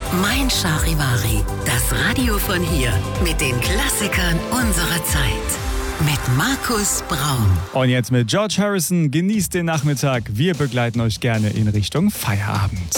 Mein Charivari, das Radio von hier mit den Klassikern unserer Zeit. Mit Markus Braun. Und jetzt mit George Harrison, genießt den Nachmittag. Wir begleiten euch gerne in Richtung Feierabend.